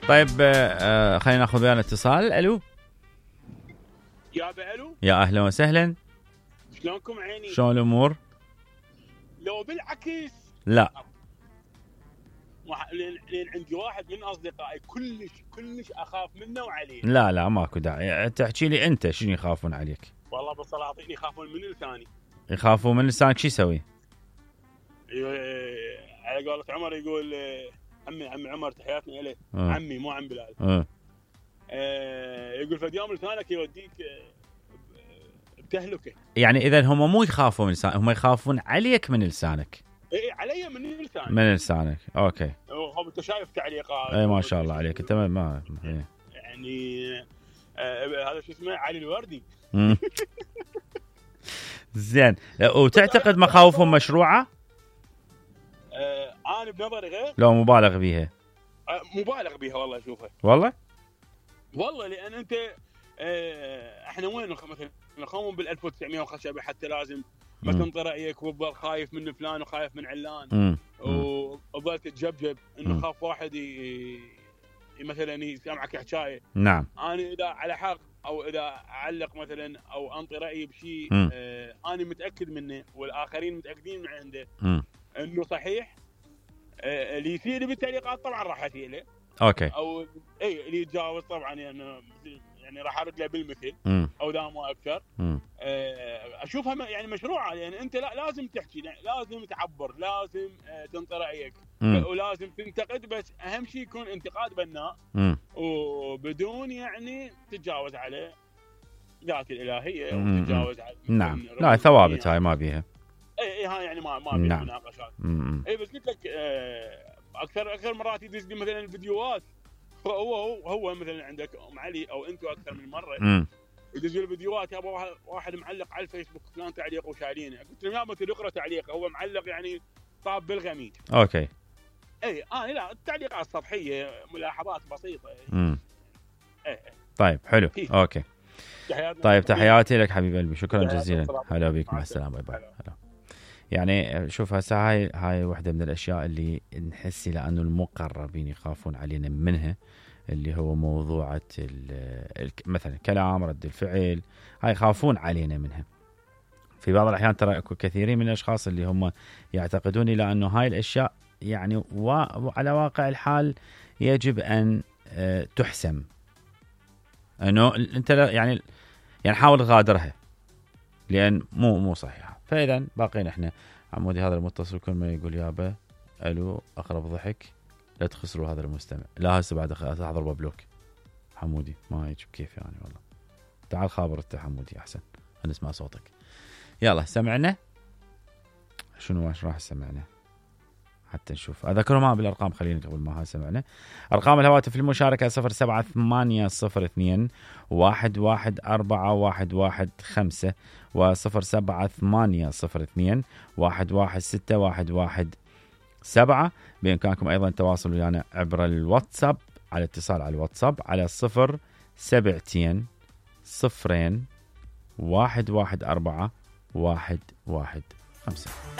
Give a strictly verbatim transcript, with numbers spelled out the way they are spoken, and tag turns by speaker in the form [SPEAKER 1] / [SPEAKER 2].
[SPEAKER 1] طيب آه خلينا ناخذ ويانا اتصال. الو
[SPEAKER 2] يا بألو،
[SPEAKER 1] يا اهلا وسهلا.
[SPEAKER 2] شلونكم عيني؟
[SPEAKER 1] شلون الامور؟
[SPEAKER 2] لو بالعكس
[SPEAKER 1] لا
[SPEAKER 2] وح... لين... لين عندي واحد من اصدقائي كلش كلش اخاف منه وعليه.
[SPEAKER 1] لا لا ماكو داعي تحكي لي انت شنو يخافون عليك.
[SPEAKER 2] والله بالسلاطين يخافون من لساني.
[SPEAKER 1] يخافون من لسانك شو يسوي؟
[SPEAKER 2] ي... على قولة عمر يقول عمي عمي عمر تحياتنا اليه.
[SPEAKER 1] أه.
[SPEAKER 2] عمي مو عم بلال.
[SPEAKER 1] أه.
[SPEAKER 2] أه يقول فد يوم لسانك يوديك بتهلكه.
[SPEAKER 1] يعني اذا هم مو يخافون من لسانك، هم يخافون عليك من لسانك.
[SPEAKER 2] اي علي من لسانك.
[SPEAKER 1] من لسانك اوكي.
[SPEAKER 2] هم انت شايف تعليقات.
[SPEAKER 1] اي ما شاء الله عليك انت ما إيه.
[SPEAKER 2] يعني آه هذا شو اسمه علي الوردي.
[SPEAKER 1] زين وتعتقد مخاوفهم مشروعه؟
[SPEAKER 2] آه انا بنظري غير.
[SPEAKER 1] لو مبالغ بيها.
[SPEAKER 2] آه مبالغ بيها والله اشوفها.
[SPEAKER 1] والله
[SPEAKER 2] والله لان انت آه احنا وين مثلا نخوم بال ألف وتسعمية وخشبه حتى لازم ما تنطي رايك وتظل خايف من فلان وخايف من علان وظل تتجبجب انه خاف واحد ي... مثلا يسمعك حكايه.
[SPEAKER 1] نعم.
[SPEAKER 2] انا اذا على حق او اذا اعلق مثلا او انطي رايي بشيء آه انا متاكد منه والاخرين متاكدين من عنده م. انه صحيح. آه اللي يصير بالتعليقات طبعا راح اسيله.
[SPEAKER 1] اوكي.
[SPEAKER 2] او اي اللي يتجاوز طبعا يعني يعني راح ارد له بالمثل
[SPEAKER 1] م.
[SPEAKER 2] او لا مو اكثر.
[SPEAKER 1] م.
[SPEAKER 2] آه اشوفها يعني مشروعه يعني انت لا لازم تحكي لازم تعبر لازم آه تنطي رايك ولازم تنتقد بس اهم شيء يكون انتقاد بناء وبدون يعني تتجاوز عليه ذات الالهيه او تتجاوز على.
[SPEAKER 1] نعم لا ثوابت هاي ما بيها.
[SPEAKER 2] اي اي هاي يعني ما ما بيها مناقشات. اي بس قلت لك آه اكثر اكثر مرات يدز لي مثلا الفيديوهات هو هو هو مثلا عندك ام علي او انتم اكثر من مره يدز لي الفيديوهات يا ابو واحد معلق على الفيسبوك فلان تعليق وشايلينه. قلت له يا ما تقرا تعليق هو معلق يعني طاب بالغميد.
[SPEAKER 1] اوكي.
[SPEAKER 2] اي اه لا التعليقات سطحيه ملاحظات بسيطه.
[SPEAKER 1] امم
[SPEAKER 2] اي
[SPEAKER 1] طيب حلو فيه. اوكي طيب تحياتي لك حبيب قلبي شكرا جزيلا. هلا بك مع السلامه باي باي. يعني شوف هسه هاي هاي واحده من الاشياء اللي نحس لانه المقربين يخافون علينا منها اللي هو موضوعة مثلا الكلام رد الفعل هاي يخافون علينا منها. في بعض الأحيان ترى اكو كثيرين من الأشخاص اللي هم يعتقدون إلى أنه هاي الأشياء يعني وعلى واقع الحال يجب أن تحسم أنه أنت يعني يعني حاول غادرها لأن مو مو صحيحة. فإذا باقين إحنا عمودي هذا المتصل كل ما يقول يابا ألو أقرب ضحك لا تخسروا هذا المستمع. لا هسه بعد احضر ببلوك حمودي ما هيك بكيف يعني والله. تعال خابر انت حمودي احسن نسمع صوتك. يلا سمعنا شنو ايش راح سمعنا حتى نشوف اذكرهم ما بالارقام خلينا قبل ما ها سمعنا. ارقام الهواتف للمشاركه صفر سبعة ثمانية صفر اثنين واحد واحد أربعة واحد واحد خمسة وصفر سبعة ثمانية صفر اثنين واحد واحد ستة واحد واحد سبعة. بإمكانكم أيضا التواصل ويانا عبر الواتساب على اتصال على الواتساب على صفر سبعتين صفرين واحد واحد أربعة واحد واحد خمسة.